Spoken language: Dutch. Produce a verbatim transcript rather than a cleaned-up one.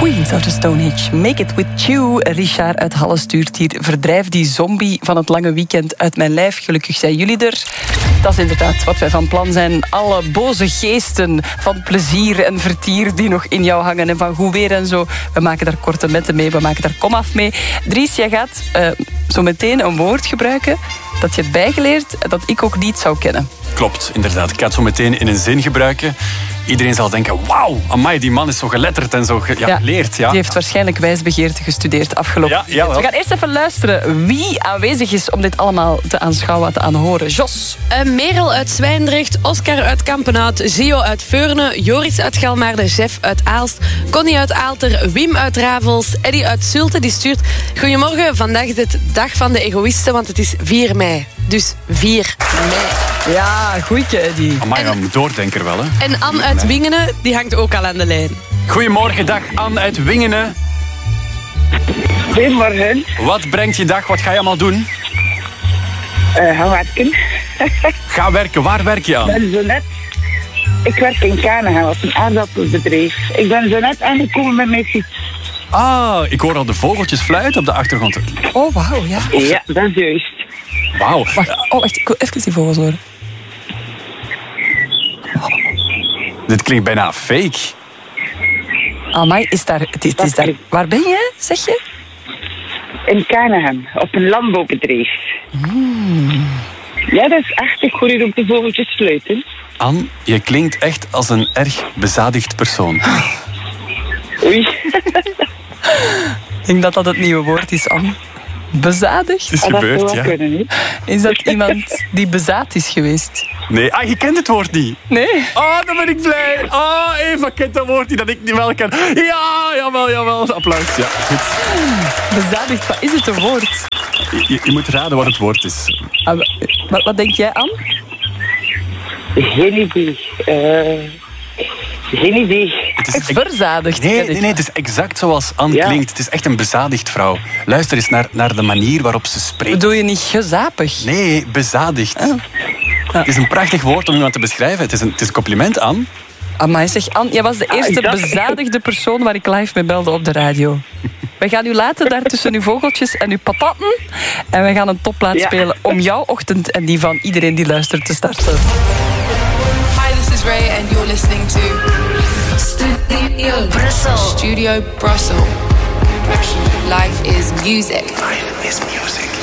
Queens of the Stone Age. Make it with you. Richard uit Halle stuurt hier. Verdrijf die zombie van het lange weekend uit mijn lijf. Gelukkig zijn jullie er. Dat is inderdaad wat wij van plan zijn. Alle boze geesten van plezier en vertier die nog in jou hangen en van goed weer en zo. We maken daar korte metten mee, we maken daar komaf mee. Dries, jij gaat uh, zo meteen een woord gebruiken dat je hebt bijgeleerd en dat ik ook niet zou kennen. Klopt, inderdaad. Ik ga het zo meteen in een zin gebruiken. Iedereen zal denken, wauw, amai, die man is zo geletterd en zo ge- ja, ja, geleerd. Ja. Die heeft waarschijnlijk wijsbegeerte gestudeerd afgelopen ja, ja, We gaan eerst even luisteren wie aanwezig is om dit allemaal te aanschouwen, te aanhoren. Jos. Uh, Merel uit Zwijndrecht, Oscar uit Kampenhout, Gio uit Veurne, Joris uit Galmaarde, Jeff uit Aalst, Connie uit Aalter, Wim uit Ravels, Eddie uit Zulte, die stuurt: Goedemorgen, vandaag is het dag van de egoïsten, want het is vier mei. Dus vier mei. Ja, goeie, Eddie. Amai, een doordenker wel, hè. En Anne uit Wingenen, die hangt ook al aan de lijn. Goedemorgen, dag Anne uit Wingenen. Goedemorgen. Wat brengt je dag? Wat ga je allemaal doen? Uh, gaan werken. Ga werken. Waar werk je aan? Ik ben zo net... Ik werk in Kanegem op een aardappelbedrijf. Ik ben zo net aangekomen met mijn fiets. Ah, ik hoor al de vogeltjes fluiten op de achtergrond. Oh, wauw, ja. Ja, dat is juist. Wauw. Wacht, oh, wacht, ik wil even die vogels horen. Dit klinkt bijna fake. Amai, is daar, het is, het is daar... Waar ben je, zeg je? In Kanegem, op een landbouwbedrijf. Mm. Ja, dat is echt. Ik hoor hier ook de vogeltjes fluiten. Anne, je klinkt echt als een erg bezadigd persoon. Oei. Ik denk dat dat het nieuwe woord is, Anne. Bezadigd? Het is Ah, dat gebeurd, zou ja. wel kunnen, niet? Is dat iemand die bezaad is geweest? Nee, ah, je kent het woord niet. Nee? Oh, dan ben ik blij. Oh, Eva kent dat woord niet dat ik niet wel ken. Ja, jawel, jawel. Applaus. Ja, goed. Bezadigd, wat is het een woord? Je, je moet raden wat het woord is. Ah, wat, wat denk jij, Anne? Geen idee. Uh, geen idee. Het is ex- Verzadigd. nee, ken ik. nee, nee, het is exact zoals Anne Ja. klinkt. Het is echt een bezadigd vrouw. Luister eens naar, naar de manier waarop ze spreekt. Bedoel je niet gezapig? Nee, bezadigd. Oh. Het is een prachtig woord om iemand te beschrijven. Het is een, het is een compliment, Anne. Amai, zeg, Anne, jij was de Ah, eerste ik dacht- bezadigde persoon waar ik live mee belde op de radio. We gaan u laten daar tussen uw vogeltjes en uw patatten. En we gaan een topplaat Ja. spelen om jouw ochtend en die van iedereen die luistert te starten. Hi, this is Ray and you're listening to Studio Brussels. Studio Brussels. Life is music. Life is music.